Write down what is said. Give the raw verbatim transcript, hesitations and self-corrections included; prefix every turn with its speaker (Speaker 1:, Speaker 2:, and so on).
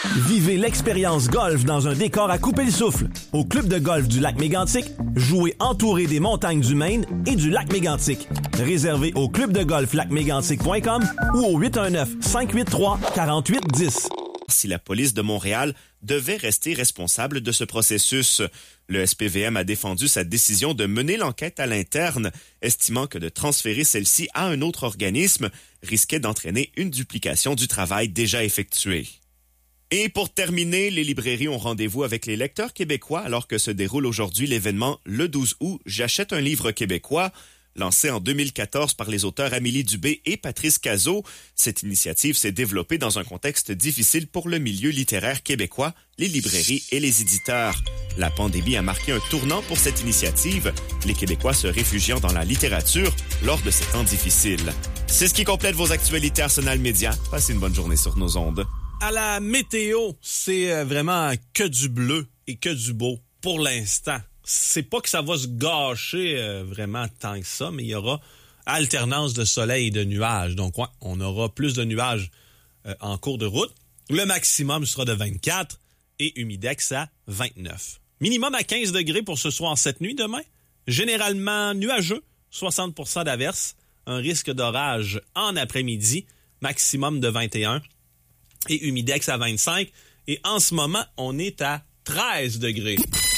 Speaker 1: Vivez l'expérience golf dans un décor à couper le souffle. Au club de golf du lac Mégantic, jouez entouré des montagnes du Maine et du lac Mégantic. Réservez au club de golf lac mégantic point com ou au huit un neuf, cinq huit trois, quatre huit un zéro.
Speaker 2: Si la police de Montréal devait rester responsable de ce processus. Le S P V M a défendu sa décision de mener l'enquête à l'interne, estimant que de transférer celle-ci à un autre organisme risquait d'entraîner une duplication du travail déjà effectué. Et pour terminer, les librairies ont rendez-vous avec les lecteurs québécois alors que se déroule aujourd'hui l'événement le douze août « J'achète un livre québécois ». Lancée en deux mille quatorze par les auteurs Amélie Dubé et Patrice Cazot, cette initiative s'est développée dans un contexte difficile pour le milieu littéraire québécois, les librairies et les éditeurs. La pandémie a marqué un tournant pour cette initiative, les Québécois se réfugiant dans la littérature lors de ces temps difficiles. C'est ce qui complète vos actualités Arsenal Média. Passez une bonne journée sur nos ondes.
Speaker 3: À la météo, c'est vraiment que du bleu et que du beau pour l'instant. C'est pas que ça va se gâcher euh, vraiment tant que ça, mais il y aura alternance de soleil et de nuages. Donc, ouais, on aura plus de nuages euh, en cours de route. Le maximum sera de vingt-quatre et humidex à vingt-neuf. Minimum à quinze degrés pour ce soir, cette nuit, demain. Généralement nuageux, soixante pour cent d'averses. Un risque d'orage en après-midi, maximum de vingt et un et humidex à vingt-cinq. Et en ce moment, on est à treize degrés.